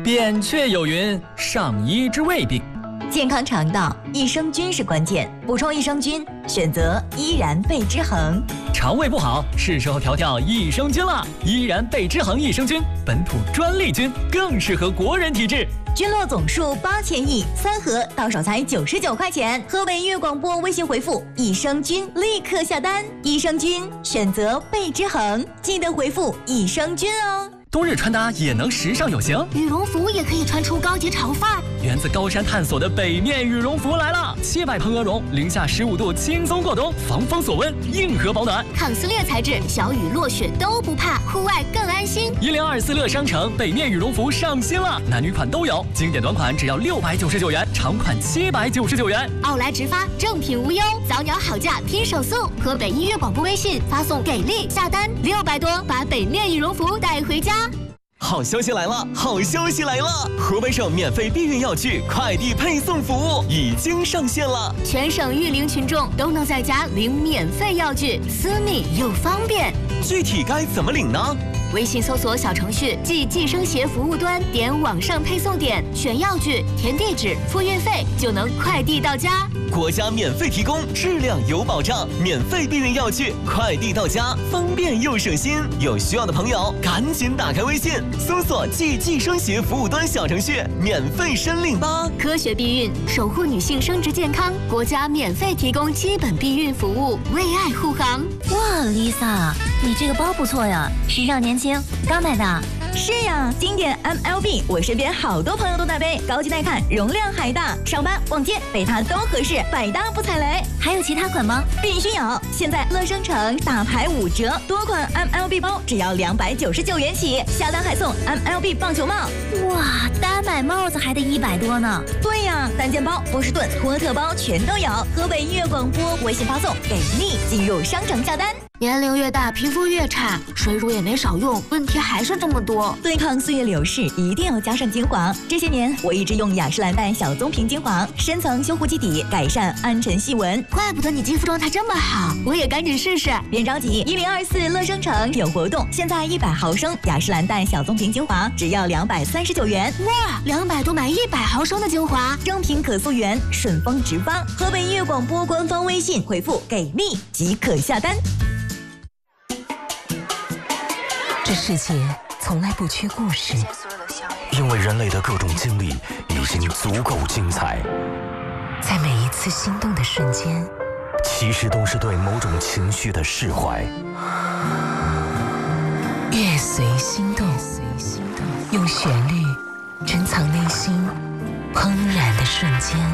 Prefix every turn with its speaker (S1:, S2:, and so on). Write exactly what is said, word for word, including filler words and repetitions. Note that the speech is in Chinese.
S1: 扁鹊有云：上医之未病。
S2: 健康肠道，益生菌是关键。补充益生菌，选择依然贝之恒。
S1: 肠胃不好，是时候调调益生菌了。依然贝之恒益生菌，本土专利菌，更适合国人体质。
S2: 菌落总数八千亿，三盒到手才九十九块钱。河北音乐广播微信回复益生菌，立刻下单。益生菌选择贝之恒，记得回复益生菌哦。
S1: 冬日穿搭也能时尚有型，
S3: 羽绒服也可以穿出高级潮范儿。
S1: 源自高山探索的北面羽绒服来了，七百蓬鹅绒，零下十五度轻松过冬，防风锁温，硬核保暖，
S3: 抗撕裂材质，小雨落雪都不怕，户外更安心。
S1: 一零二四乐商城北面羽绒服上新了，男女款都有，经典短款只要六百九十九元，长款七百九十九元。
S3: 奥莱直发，正品无忧，早鸟好价拼手速。河北音乐广播微信发送给力下单，六百多把北面羽绒服带回家。
S4: 好消息来了！好消息来了！河北省免费避孕药具快递配送服务已经上线了，
S3: 全省育龄群众都能在家领免费药具，私密又方便。
S4: 具体该怎么领呢？
S3: 微信搜索小程序即计生协服务端，点网上配送点，选药具，填地址，付运费，就能快递到家。
S4: 国家免费提供，质量有保障，免费避孕药具快递到家，方便又省心。有需要的朋友赶紧打开微信，搜索即计生协服务端小程序，免费申领吧。
S3: 科学避孕，守护女性生殖健康，国家免费提供基本避孕服务，为爱护航。
S5: 哇 ，Lisa， 你这个包不错呀，时尚年轻，刚买的。
S2: 是呀，经典 M L B， 我身边好多朋友都在背，高级耐看，容量还大，上班逛街背它都合适，百搭不踩雷。
S5: 还有其他款吗？
S2: 必须有！现在乐商城大牌五折，多款 M L B 包只要两百九十九元起，下单还送 M L B 棒球帽。
S5: 哇，单买帽子还得一百多呢。
S2: 对呀，单肩包、波士顿、托特包全都有。河北音乐广播微信发送给力，进入商城下单。
S3: 年龄越大，皮肤越差，水乳也没少用，问题还是这么多。
S2: 对抗岁月流逝，一定要加上精华。这些年，我一直用雅诗兰黛小棕瓶精华，深层修护基底，改善暗沉细纹。
S3: 怪不得你肌肤状态这么好，我也赶紧试试。
S2: 别着急，一零二四乐商城有活动，现在一百毫升雅诗兰黛小棕瓶精华只要两百三十九元。
S3: 哇，两百多买一百毫升的精华，
S2: 正品可溯源，顺丰直发。河北音乐广播官方微信回复给力即可下单。
S6: 这世界从来不缺故事，因为人类的各种经历已经足够精彩。在每一次心动的瞬间，其实都是对某种情绪的释怀。乐随心动，用旋律珍藏内心怦然的瞬间。